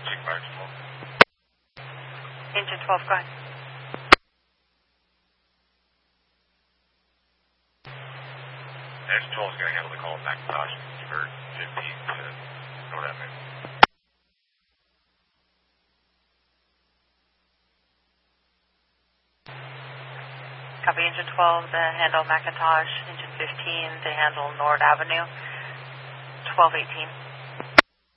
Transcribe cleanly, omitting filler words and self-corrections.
Engine 12, go ahead. Engine 12 is going to handle the call McIntosh for 15 to North Avenue. Copy Engine 12 to handle McIntosh, Engine 15 to handle Nord Avenue, 1218.